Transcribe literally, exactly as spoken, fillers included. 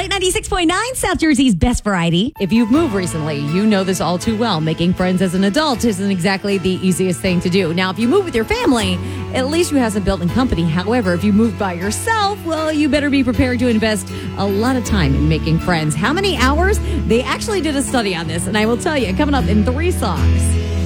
Light ninety-six point nine, South Jersey's best variety. If you've moved recently, you know this all too well. Making friends as an adult isn't exactly the easiest thing to do. Now, if you move with your family, at least you have some built-in company. However, if you move by yourself, well, you better be prepared to invest a lot of time in making friends. How many hours? They actually did a study on this, and I will tell you, coming up in three songs.